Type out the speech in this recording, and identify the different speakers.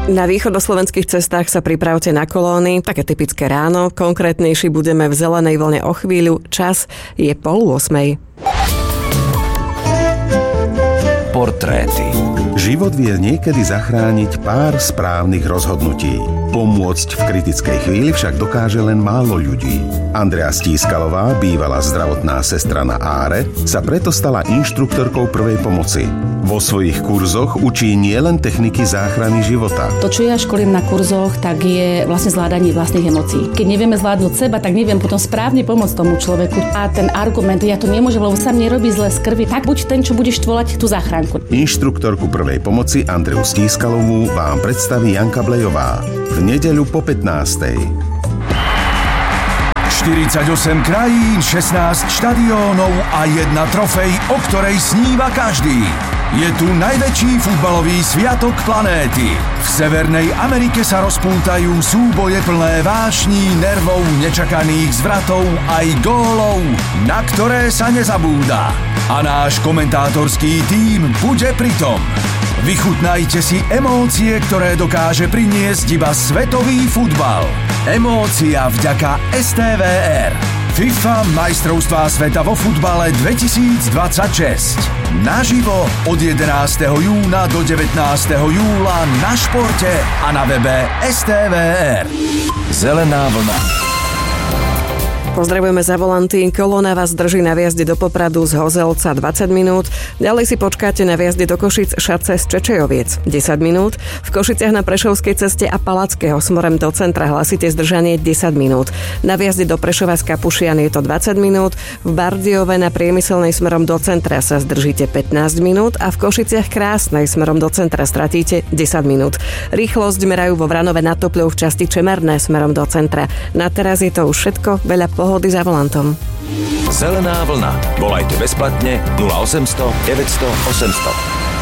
Speaker 1: Na východoslovenských cestách sa pripravte na kolóny, také typické ráno. Konkrétnejší budeme v Zelenej vlne o chvíľu. Čas je 7:30.
Speaker 2: Portréty.
Speaker 3: Život vie niekedy zachrániť pár správnych rozhodnutí. Pomôcť v kritickej chvíli však dokáže len málo ľudí. Andrea Stískalová, bývalá zdravotná sestra na Áre, sa preto stala inštruktorkou prvej pomoci. Vo svojich kurzoch učí nielen techniky záchrany života.
Speaker 4: To, čo ja školím na kurzoch, tak je vlastne zvládanie vlastných emócií. Keď nevieme zvládnuť seba, tak neviem potom správne pomôcť tomu človeku. A ten argument, ja to nemôžem, lebo sa mne robí zle z krvi, tak buď ten, čo budeš tvolať tú záchranku.
Speaker 3: Inštruktorku prvej pomoci Andreu Stískalovú vám predstaví Janka Blejová v nedeľu po 15:00.
Speaker 2: 48 krajín, 16 štadiónov a jedna trofej, o ktorej sníva každý. Je tu najväčší futbalový sviatok planéty. V Severnej Amerike sa rozpútajú súboje plné vášní, nervov, nečakaných zvratov aj gólov, na ktoré sa nezabúda. A náš komentátorský tím bude pritom. Vychutnajte si emócie, ktoré dokáže priniesť iba svetový futbal. Emócia vďaka STVR. FIFA majstrovstvá sveta vo futbale 2026. Naživo od 11. júna do 19. júla na športe a na webe STVR. Zelená vlna.
Speaker 1: Pozdravujeme za volanty. Kolóna vás drží na viazde do Popradu z Hozelca 20 minút. Ďalej si počkáte na viazde do Košic Šace z Čečejoviec 10 minút. V Košiciach na Prešovskej ceste a Palackého smerom do centra hlasíte zdržanie 10 minút. Na viazde do Prešova z Kapušian je to 20 minút. V Bardejove na Priemyselnej smerom do centra sa zdržíte 15 minút a v Košiciach Krásnej smerom do centra stratíte 10 minút. Rýchlosť merajú vo Vranove nad Topľou v časti Čemerné smerom do centra. Na teraz je to už všetko. Veľa pohody za volantom.
Speaker 2: Zelená vlna. Volajte bezplatne 0800 900 800.